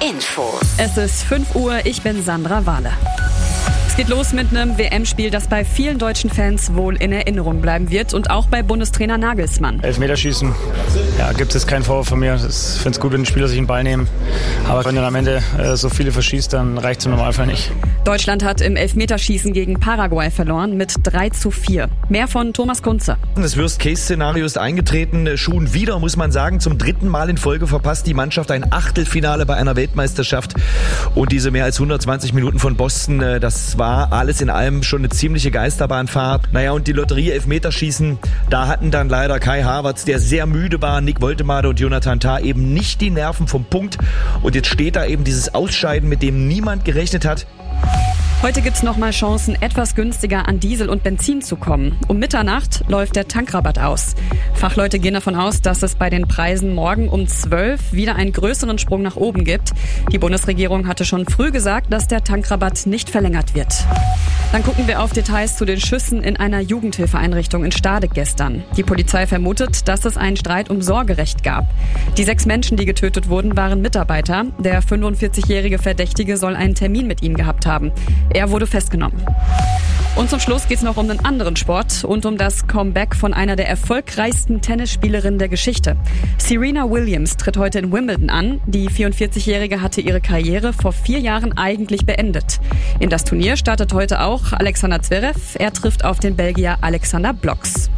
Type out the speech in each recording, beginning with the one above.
Info. Es ist 5 Uhr, ich bin Sandra Wahle. Es geht los mit einem WM-Spiel, das bei vielen deutschen Fans wohl in Erinnerung bleiben wird und auch bei Bundestrainer Nagelsmann. Elfmeterschießen, ja, gibt es keinen Vorwurf von mir. Ich finde es gut, wenn die Spieler sich den Ball nehmen. Aber wenn dann am Ende so viele verschießt, dann reicht es im Normalfall nicht. Deutschland hat im Elfmeterschießen gegen Paraguay verloren mit 3:4. Mehr von Thomas Kunze. Das Worst-Case-Szenario ist eingetreten. Schon wieder, muss man sagen, zum 3. Mal in Folge verpasst die Mannschaft ein Achtelfinale bei einer Weltmeisterschaft. Und diese mehr als 120 Minuten von Boston, das war alles in allem schon eine ziemliche Geisterbahnfahrt. Naja, und die Lotterie Elfmeterschießen, da hatten dann leider Kai Havertz, der sehr müde war, Nick Woltemade und Jonathan Tah eben nicht die Nerven vom Punkt. Und jetzt steht da eben dieses Ausscheiden, mit dem niemand gerechnet hat. Heute gibt's nochmal Chancen, etwas günstiger an Diesel und Benzin zu kommen. Um Mitternacht läuft der Tankrabatt aus. Fachleute gehen davon aus, dass es bei den Preisen morgen um 12 wieder einen größeren Sprung nach oben gibt. Die Bundesregierung hatte schon früh gesagt, dass der Tankrabatt nicht verlängert wird. Dann gucken wir auf Details zu den Schüssen in einer Jugendhilfeeinrichtung in Stade gestern. Die Polizei vermutet, dass es einen Streit um Sorgerecht gab. Die 6 Menschen, die getötet wurden, waren Mitarbeiter. Der 45-jährige Verdächtige soll einen Termin mit ihnen gehabt haben. Er wurde festgenommen. Und zum Schluss geht's noch um einen anderen Sport und um das Comeback von einer der erfolgreichsten Tennisspielerinnen der Geschichte. Serena Williams tritt heute in Wimbledon an. Die 44-Jährige hatte ihre Karriere vor 4 Jahren eigentlich beendet. In das Turnier startet heute auch Alexander Zverev. Er trifft auf den Belgier Alexander Blocks.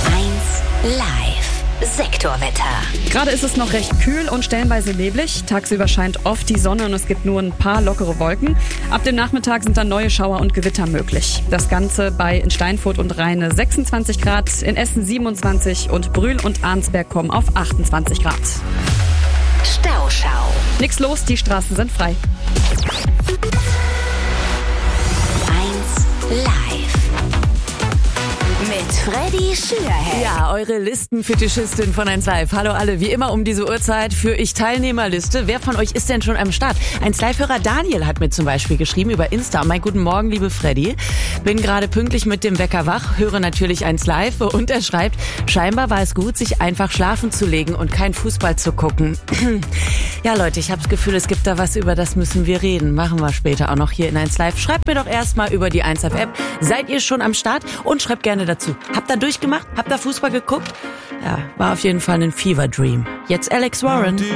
1 Live. Sektorwetter. Gerade ist es noch recht kühl und stellenweise neblig. Tagsüber scheint oft die Sonne und es gibt nur ein paar lockere Wolken. Ab dem Nachmittag sind dann neue Schauer und Gewitter möglich. Das Ganze bei in Steinfurt und Rheine 26 Grad, in Essen 27 und Brühl und Arnsberg kommen auf 28 Grad. Stauschau. Nix los, die Straßen sind frei. 1 Live. Mit Freddy Schürhead. Ja, eure Listenfetischistin von 1 Live. Hallo alle, wie immer um diese Uhrzeit für Ich-Teilnehmerliste. Wer von euch ist denn schon am Start? 1 Live-Hörer Daniel hat mir zum Beispiel geschrieben über Insta. Mein guten Morgen, liebe Freddy. Bin gerade pünktlich mit dem Wecker wach, höre natürlich 1 Live und er schreibt, scheinbar war es gut, sich einfach schlafen zu legen und kein Fußball zu gucken. Ja Leute, ich habe das Gefühl, es gibt da was, über das müssen wir reden. Machen wir später auch noch hier in 1 Live. Schreibt mir doch erstmal über die 1 Live App. Seid ihr schon am Start? Und schreibt gerne dazu. Habt ihr durchgemacht? Habt ihr Fußball geguckt? Ja, war auf jeden Fall ein Fever Dream. Jetzt Alex Warren.